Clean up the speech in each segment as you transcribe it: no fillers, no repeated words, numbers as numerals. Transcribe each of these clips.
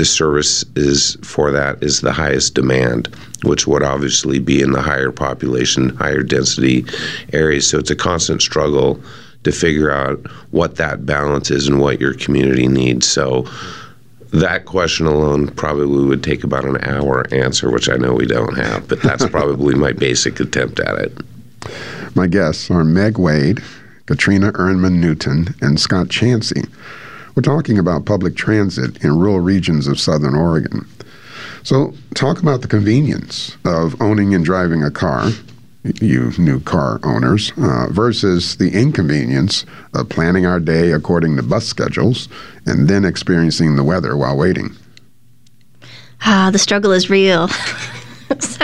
the service is for that is the highest demand, which would obviously be in the higher population, higher density areas. So it's a constant struggle to figure out what that balance is and what your community needs. So that question alone probably would take about an hour answer, which I know we don't have, but that's probably my basic attempt at it. My guests are Meg Wade, Katrina Ernman-Newton, and Scott Chansey. We're talking about public transit in rural regions of Southern Oregon. So talk about the convenience of owning and driving a car, you new car owners, versus the inconvenience of planning our day according to bus schedules and then experiencing the weather while waiting. The struggle is real. So,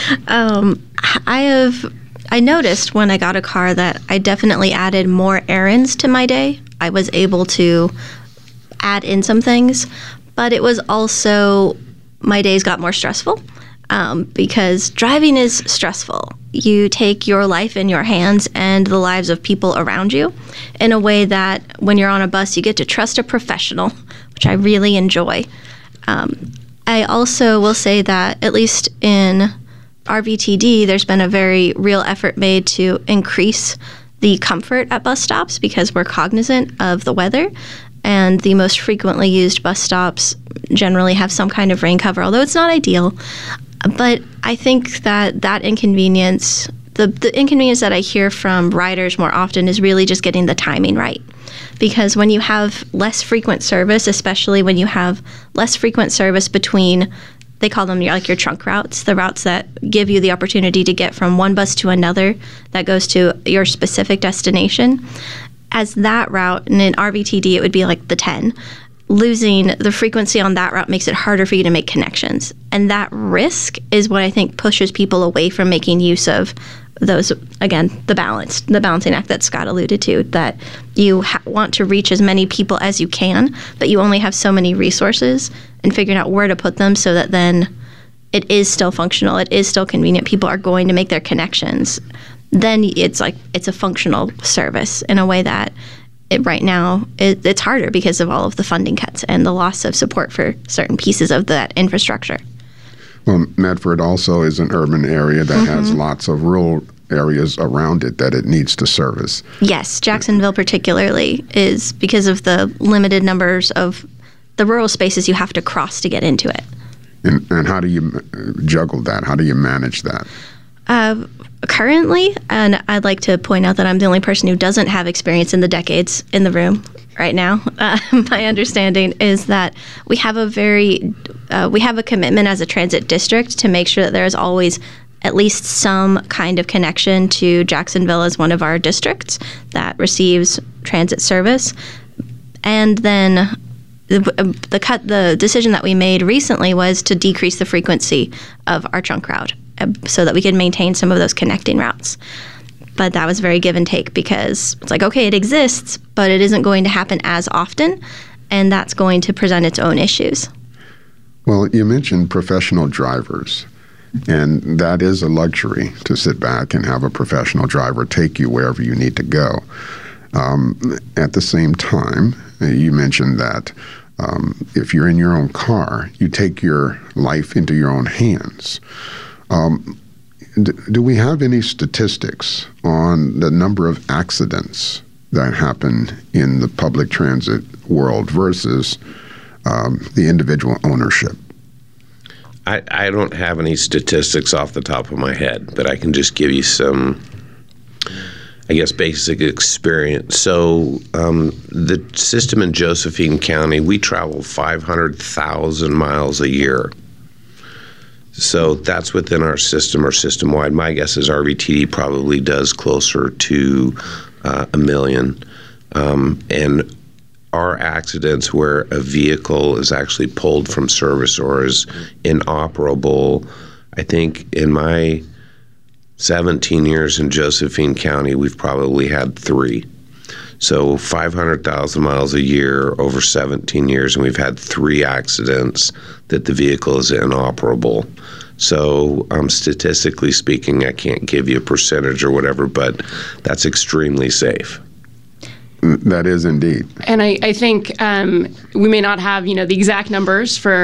I noticed when I got a car that I definitely added more errands to my day. I was able to add in some things, but it was also, my days got more stressful because driving is stressful. You take your life in your hands and the lives of people around you in a way that when you're on a bus, you get to trust a professional, which I really enjoy. I also will say that at least in RVTD, there's been a very real effort made to increase the comfort at bus stops because we're cognizant of the weather, and the most frequently used bus stops generally have some kind of rain cover, although it's not ideal. But I think that inconvenience, the inconvenience that I hear from riders more often is really just getting the timing right. Because when you have less frequent service, especially when you have less frequent service between, they call them your trunk routes, the routes that give you the opportunity to get from one bus to another that goes to your specific destination. As that route, and in RVTD it would be like the 10, losing the frequency on that route makes it harder for you to make connections. And that risk is what I think pushes people away from making use of those, again, the balancing act that Scott alluded to, that you want to reach as many people as you can, but you only have so many resources, and figuring out where to put them so that then it is still functional, it is still convenient, people are going to make their connections. Then it's a functional service in a way that right now it's harder because of all of the funding cuts and the loss of support for certain pieces of that infrastructure. Well, Medford also is an urban area that has lots of rural areas around it that it needs to service. Yes, Jacksonville particularly is because of the limited numbers of the rural spaces you have to cross to get into it. And how do you juggle that? How do you manage that? Currently, and I'd like to point out that I'm the only person who doesn't have experience in the decades in the room right now. My understanding is that we have a commitment as a transit district to make sure that there is always at least some kind of connection to Jacksonville as one of our districts that receives transit service. And then the decision that we made recently was to decrease the frequency of our trunk route so that we could maintain some of those connecting routes. But that was very give and take because it's like, okay, it exists, but it isn't going to happen as often, and that's going to present its own issues. Well, you mentioned professional drivers, and that is a luxury to sit back and have a professional driver take you wherever you need to go. At the same time, you mentioned that if you're in your own car, you take your life into your own hands. Do we have any statistics on the number of accidents that happen in the public transit world versus the individual ownership? I don't have any statistics off the top of my head, but I can just give you some, I guess, basic experience. So the system in Josephine County, we travel 500,000 miles a year. So that's within our system or system-wide. My guess is RVTD probably does closer to 1 million. And our accidents where a vehicle is actually pulled from service or is inoperable, I think in my 17 years in Josephine County, we've probably had 3. So 500,000 miles a year over 17 years, and we've had 3 accidents that the vehicle is inoperable. So statistically speaking, I can't give you a percentage or whatever, but that's extremely safe. That is indeed. And I think we may not have, the exact numbers for